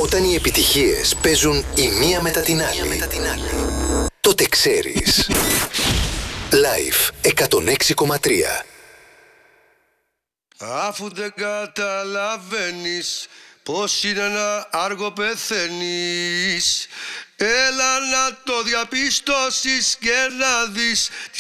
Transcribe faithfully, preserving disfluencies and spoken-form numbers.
Όταν οι επιτυχίες παίζουν η μία μετά την άλλη, μετά την άλλη. τότε ξέρεις. Live εκατόν έξι κόμμα τρία. Αφού δεν καταλαβαίνεις πως είναι να άργο πεθαίνεις, έλα να το διαπιστώσεις και να δεις